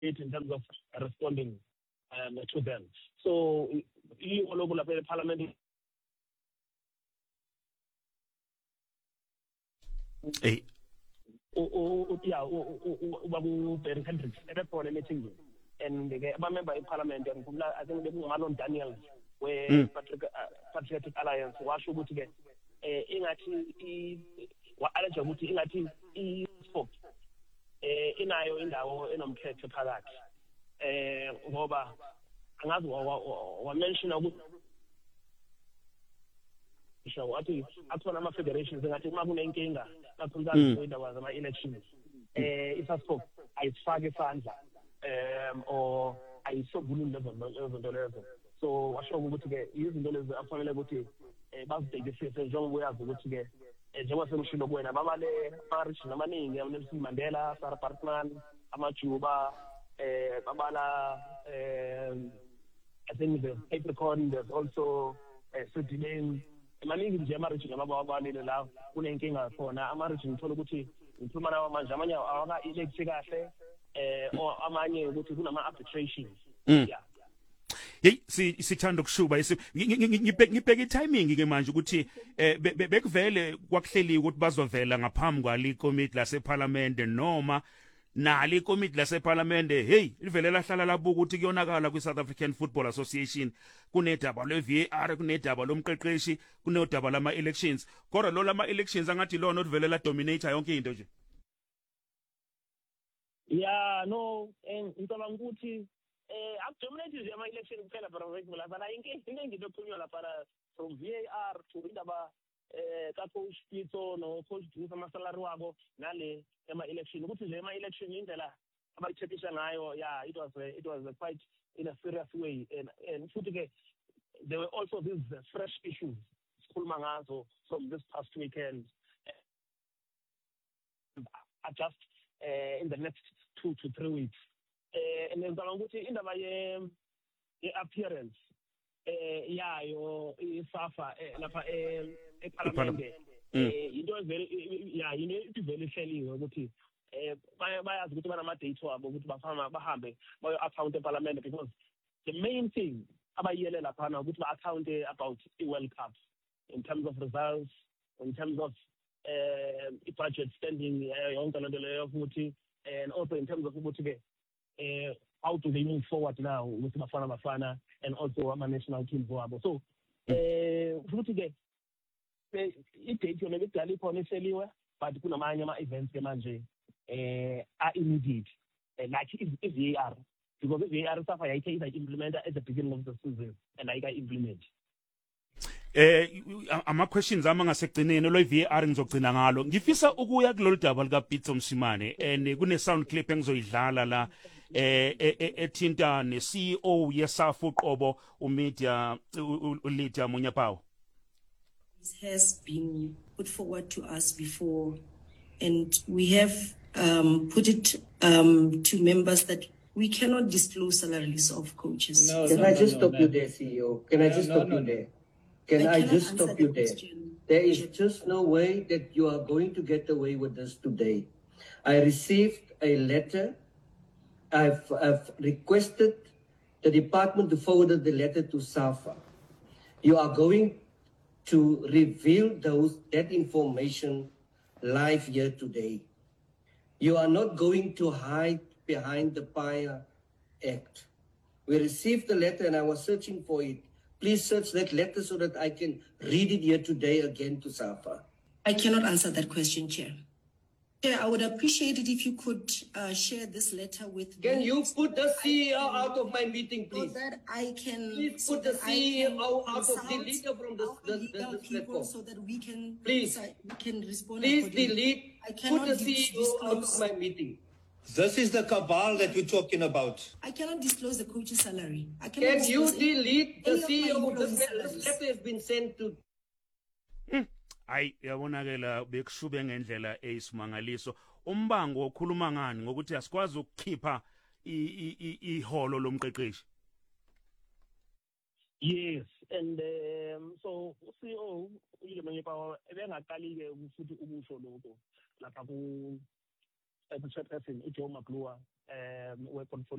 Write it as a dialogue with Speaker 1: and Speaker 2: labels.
Speaker 1: it in terms of responding to them. So, local parliament.
Speaker 2: Hey.
Speaker 1: Barry Hendricks, meeting, and the member in parliament, and I think they Marlon Daniels, where Patriotic Alliance was able to get spoke inayo indawo enomkhetho phakathi ngoba angazi wa mention ukuthi wathi akhona ama federations ngathi uma kunenkinga kakhulukazi kwindaba zama elections isascope ayifake isandla or ayisobulule lezo lezo so washo ukuthi ke izinto lezi afanele ukuthi bazibhekisise njengoba uyazi ukuthi ke njengoba semshilo kuwena babale ama-region amaningi Nelson Mandela, Sarah Parkman, amajuba babala I think there's Capricorn, there's also Sydney maningi nje ama-region ababalile la kunenkinga khona ama-region uthola ukuthi ngikhuluma nawo manje amanye awaka-elect kahle or amanye ukuthi kunama-arbitrations yeah.
Speaker 2: Hey sithanda ukushuba ngibheka itiming ke manje ukuthi bekuvele kwakuhleli ukuthi bazovela ngaphambi kwali committee laseparlament noma nali committee laseparlament hey livele lahlala labuka ukuthi kuyonakala kwi-South African Football Association kunedaba le-VAR kunedaba lomqeqeshi kunedaba lama-elections kodwa lo lama-elections angathi lona olivele la dominate yonke into nje
Speaker 1: yeah no ngicabanga ukuthi dominated ama-election kuphela para regular but inkinga into ekhulunywa para from VAR to indaba ka-coach Pitso no-coach Dusa amasalary wabo nale ema-election ukuthi le ema-election indlela abayithethisha ngayo yeah it was quite in a serious way and futhi ke there were also these fresh issues sikhuluma ngazo from this past weekend adjust in the next 2 to 3 weeks and then ukuthi indaba ye-appearance yayo isafa lapha eParliament into ivele ihleliwe ukuthi bayazi ukuthi banama-date wabo ukuthi bahambe bayo-account eParliament because the main thing abayiyelela phana ukuthi ba-account about i-World Cup in terms of results, in terms of i-budget spending yonke lento leyo futhi and also in terms of ukuthi how do they move forward now with Bafana and also ama-national teams wabo so futhi ke i-date yona bekudala ikhona ihleliwe but kunamanye ama-events ke manje are-immediate like i-VAR because i-VAR safa yayithe iza-implementa at the beginning of the season and ayika-implement
Speaker 2: ama-questions ami angasekugcineni lo VAR ngizogcina ngalo ngifisa ukuya kulolu daba likaPitso Mosimane and kune-sound clip engizoyidlala la ethinta ne-CEO yeSAFA uqobo uMedia uLydia Munyapawa.
Speaker 3: This has been put forward to us before and we have put it to members that we cannot disclose salaries of coaches.
Speaker 4: Can I just stop you there, CEO? Can I just stop you there? Can I just stop you there? There is just no way that you are going to get away with this today. I received a letter. I've requested the department to forward the letter to SAFA. You are going to reveal that information live here today. You are not going to hide behind the PAIA Act. We received the letter and I was searching for it. Please search that letter so that I can read it here today again to SAFA.
Speaker 3: I cannot answer that question, Chair. Chair, I would appreciate it if you could share this letter with me.
Speaker 4: Can you put the CEO out of my meeting, please?
Speaker 3: So that I can...
Speaker 4: Please put the CEO out of the leader from the platform.
Speaker 3: So that we can...
Speaker 4: Please.
Speaker 3: We can respond.
Speaker 4: Please delete. Put the CEO out of my meeting.
Speaker 5: This is the cabal that we're talking about.
Speaker 3: I cannot disclose the coach's salary.
Speaker 4: Can you delete the CEO? This letter has been sent to...
Speaker 2: Hayi yabonakela bekushube ngendlela eyisimangaliso umbango okhuluma ngani ngokuthi asikwazi ukukhipha iholo lomqeqeshi.
Speaker 1: Yes, and so CEO uLydia Munyapawa ebengaqali ke futhi ukusho lokho lapha ku chairperson uJoe Magloire we-portfolio